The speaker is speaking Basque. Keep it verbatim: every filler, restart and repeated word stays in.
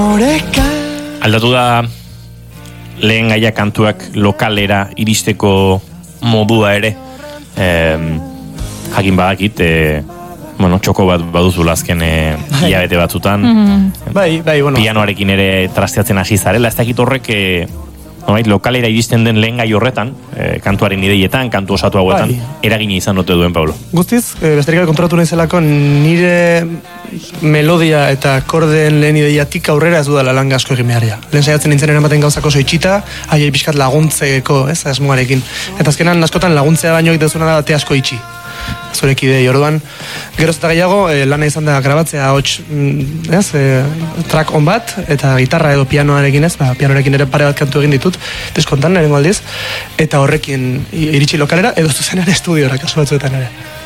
Aldatu da lehen gaia kantuak lokalera iristeko modua ere. E, jakin badakit, e, bueno, txoko bat baduzula azken e, hilabete batzutan. Mm-hmm. Bai, bai, bueno. Pianoarekin ere trasteatzen hasi zarela. Ez dakit horrek e, no, lokalera iristen den lehen gai horretan, e, kantuaren ideietan, kantu osatu hauetan, bai. Eragina izan dute duen, Pablo. Guztiz, e, besterik kontratu nahizelako nire melodia eta akordeen lehen ideiatik aurrera ez dudala lan asko egin beharria. Lehen saiatzen nintzen eramaten gauzako oso itxita, haiei pixkat laguntzeko, ez, asmoarekin. Eta azkenan askotan laguntzea baino egitezuna da bate asko itxi. Zurek idei, orduan, geroz eta gehiago, e, lana izan da grabatzea hots, ez, e, track on bat, eta gitarra edo pianoarekin ez, ba, pianoarekin ere pare bat kantu egin ditut, diskontan, erengo aldiz, eta horrekin iritsi lokalera, edo zuzen ere estudiora, kasu batzuetan ere.